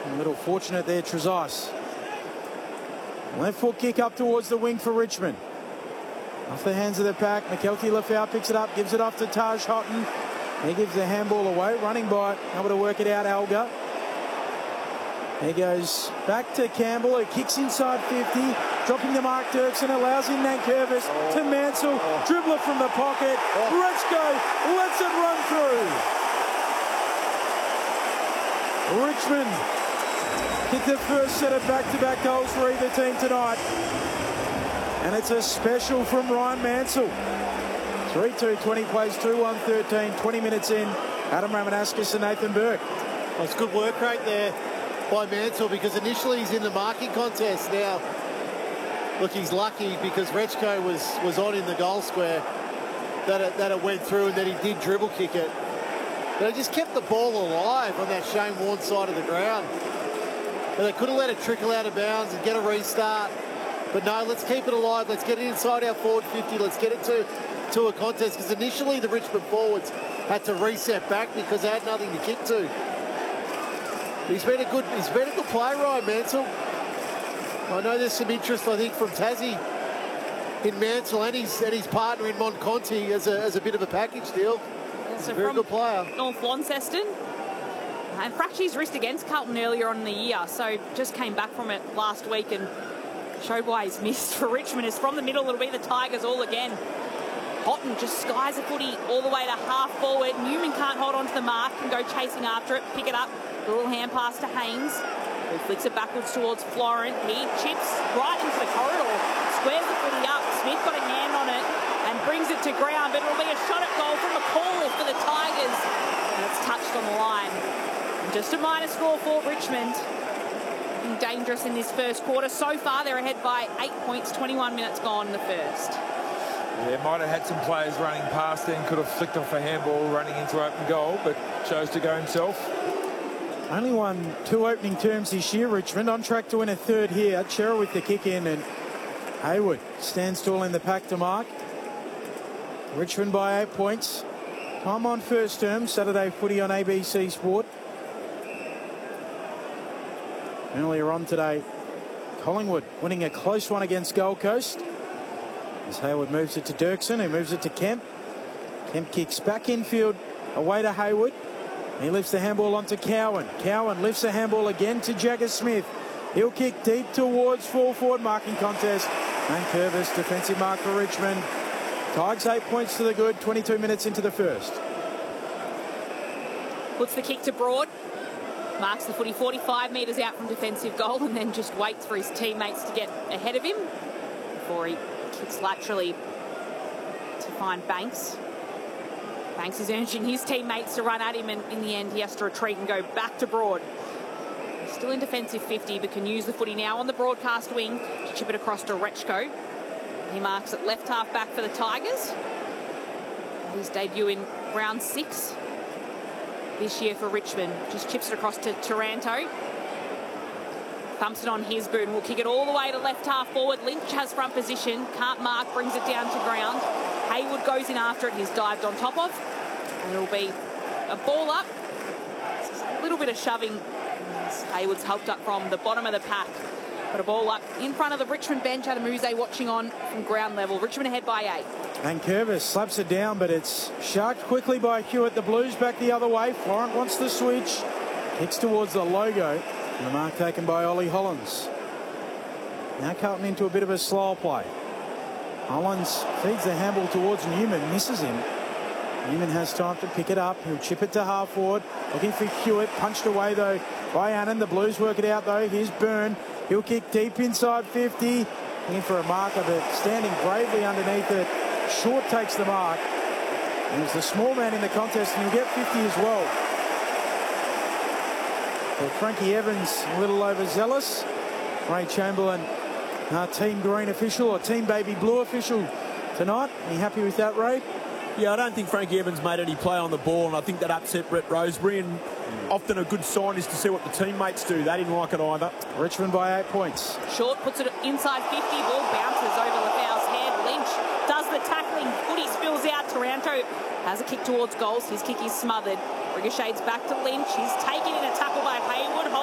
A little fortunate there, Trezise. Left foot kick up towards the wing for Richmond. Off the hands of the pack. McKelty Lefau picks it up, gives it off to Taj Houghton. He gives the handball away. Running by it, able to work it out, Alga. He goes back to Campbell, who kicks inside 50, dropping to Mark Dirksen, allows in Nankervis to Mansell, dribbler from the pocket, Rechko lets it run through. Richmond hit the first set of back-to-back goals for either team tonight. And it's a special from Ryan Mansell. 3-2, 20 plays, 2-1-13, 20 minutes in. Adam Ramanauskas and Nathan Burke. Well, it's good work rate there by Mansell, because initially he's in the marking contest. Now, look, he's lucky because Rechko was on in the goal square that it went through, and then he did dribble kick it. But they just kept the ball alive on that Shane Warne side of the ground. And they could have let it trickle out of bounds and get a restart. But no, let's keep it alive. Let's get it inside our forward 50. Let's get it to a contest, because initially the Richmond forwards had to reset back because they had nothing to kick to. He's been a good player, Ryan Mansell. I know there's some interest, I think, from Tassie in Mansell and his partner in Monconti as a bit of a package deal. He's a very good player. North Launceston. And fractured his wrist against Carlton earlier on in the year, so just came back from it last week and showed why he's missed for Richmond. Is from the middle, it'll be the Tigers all again. Houghton just skies a footy all the way to half forward. Newman can't hold on to the mark and go chasing after it, pick it up. A little hand pass to Haynes, who flicks it backwards towards Florent. He chips right into the corridor, squares the footy up. Smith got a hand on it and brings it to ground, but it'll be a shot at goal from McCauliffe for the Tigers. And it's touched on the line. And just a minor score for Richmond. Looking dangerous in this first quarter. So far, they're ahead by 8 points, 21 minutes gone in the first. Yeah, might have had some players running past then, could have flicked off a handball running into open goal, but chose to go himself. Only won 2 opening terms this year, Richmond. On track to win a third here. Cherry with the kick in, and Hayward stands tall in the pack to mark. Richmond by 8 points. Time on first term. Saturday footy on ABC Sport. Earlier on today, Collingwood winning a close one against Gold Coast. As Hayward moves it to Dirksen, who moves it to Kemp. Kemp kicks back infield, away to Hayward. He lifts the handball onto Cowan. Cowan lifts the handball again to Jagger Smith. He'll kick deep towards full forward marking contest. And Curvis, defensive mark for Richmond. Tigers 8 points to the good, 22 minutes into the first. Puts the kick to Broad. Marks the footy 45 metres out from defensive goal, and then just waits for his teammates to get ahead of him before he kicks laterally to find Banks. Banks is urging his teammates to run at him, and in the end he has to retreat and go back to Broad. He's still in defensive 50, but can use the footy now on the broadcast wing to chip it across to Rechko. He marks at left half back for the Tigers. His debut in round 6 this year for Richmond. Just chips it across to Taranto. Thumps it on Hisboon. Will kick it all the way to left half forward. Lynch has front position. Can't mark. Brings it down to ground. Hayward goes in after it. He's dived on top of. And it'll be a ball up. A little bit of shoving. Hayward's helped up from the bottom of the pack. But a ball up in front of the Richmond bench. Adam Muse watching on from ground level. Richmond ahead by 8. And Curvis slaps it down, but it's sharked quickly by Hewitt. The Blues back the other way. Florent wants the switch. Kicks towards the logo. And the mark taken by Ollie Hollins. Now Carlton into a bit of a slow play. Hollins feeds the handball towards Newman. Misses him. Newman has time to pick it up. He'll chip it to half forward. Looking for Hewitt. Punched away though by Annan. The Blues work it out though. Here's Byrne. He'll kick deep inside 50. Looking for a marker, but standing bravely underneath it. Short takes the mark. And he's the small man in the contest, and he'll get 50 as well. But Frankie Evans a little overzealous. Ray Chamberlain, Team Green official or Team Baby Blue official tonight. Are you happy with that, Ray? Yeah, I don't think Frankie Evans made any play on the ball, and I think that upset Brett Rosebery, and often a good sign is to see what the teammates do. They didn't like it either. Richmond by 8 points. Short puts it inside 50. Ball bounces over Lefau's head. Lynch does the tackling. Footy spills out. Taranto has a kick towards goals. His kick is smothered. Ricochets back to Lynch. He's taken in a tackle by Hayward.